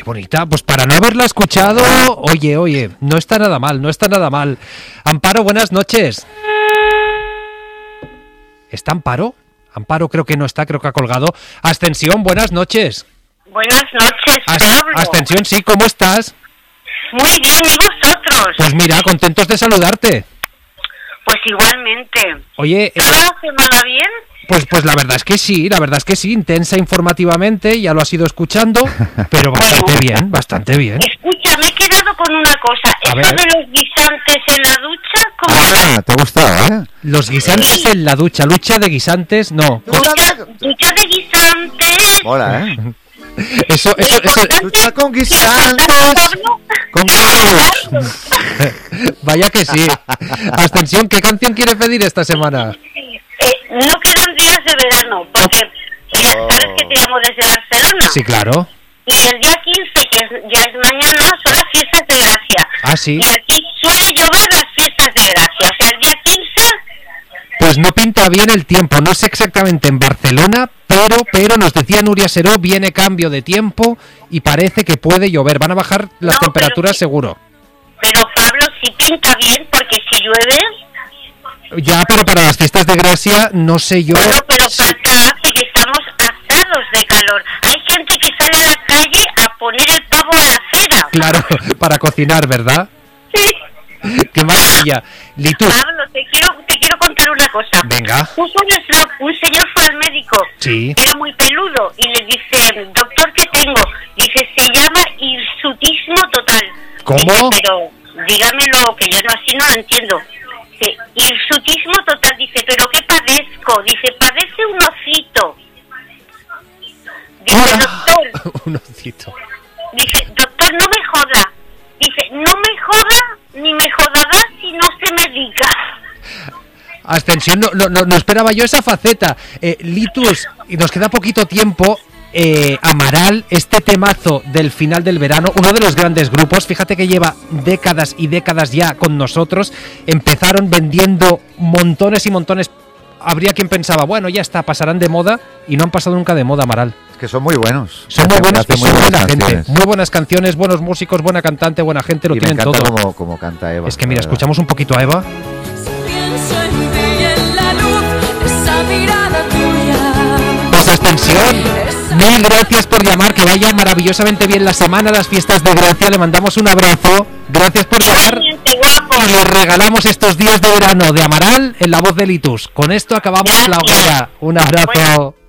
bonita. Pues para no haberla escuchado, oye, no está nada mal, no está nada mal. Amparo, buenas noches. ¿Está Amparo? Amparo creo que no está, creo que ha colgado. Ascensión, buenas noches. Buenas noches, Pablo. Ascensión, sí, ¿cómo estás? Muy bien, ¿y vosotros? Pues mira, contentos de saludarte. Pues igualmente. Oye, ¿Toda la semana bien? Pues la verdad es que sí, intensa informativamente, ya lo has ido escuchando, pero bastante bien. Escucha, me he quedado con una cosa. Eso de los guisantes en la ducha, ¿cómo? ¿Te ha gustado, eh? Los guisantes en la ducha, lucha de guisantes, no. Ducha de guisantes. Hola, ¿eh? Eso. Ducha con guisantes. Con guisantes. Vaya que sí. Ascensión, ¿qué canción quieres pedir esta semana? No quedan días de verano, porque sabes que te llamo desde Barcelona. Sí, claro. Y el día 15, que ya es mañana, son las fiestas de Gracia. Ah, sí. Y aquí suele llover las fiestas de Gracia. O sea, el día 15... Pues no pinta bien el tiempo. No sé exactamente en Barcelona, pero nos decía Nuria Seró, viene cambio de tiempo y parece que puede llover. Van a bajar las temperaturas seguro. Pero Pablo, sí pinta bien, porque si llueve... Ya, pero para las fiestas de Gracia, no sé yo... Bueno, pero falta que estamos asados de calor. Hay gente que sale a la calle a poner el pavo a la acera. Claro, para cocinar, ¿verdad? Sí. ¡Qué maravilla! Litus. Pablo, te quiero contar una cosa. Venga. Un señor fue al médico. Sí. Era muy peludo y le dice, doctor, ¿qué tengo? Dice, se llama hirsutismo total. ¿Cómo? Dice, pero dígamelo, que yo así no lo entiendo. Dice, hirsutismo total. Dice, ¿pero qué padezco? Dice, padece un osito. Dice, doctor. Un osito. Dice, doctor, no me joda. Dice, no me joda ni me jodará si no se medica. Ascensión, no esperaba yo esa faceta. Litus, y nos queda poquito tiempo. Amaral, este temazo del final del verano, uno de los grandes grupos, fíjate que lleva décadas y décadas ya con nosotros. Empezaron vendiendo montones y montones. Habría quien pensaba, bueno, ya está, pasarán de moda, y no han pasado nunca de moda, Amaral. Es que son muy buenos. Son muy buenos y son buena gente. Canciones. Muy buenas canciones, buenos músicos, buena cantante, buena gente, lo y tienen me encanta todo. como canta Eva. Es que mira, escuchamos un poquito a Eva. Pienso en ti y en la luz de esa mirada tuya. Pues Ascensión, mil gracias por llamar, que vaya maravillosamente bien la semana, las fiestas de Gracia, le mandamos un abrazo, gracias por llamar y le regalamos estos días de verano de Amaral en la voz de Litus. Con esto acabamos la hora. Un abrazo.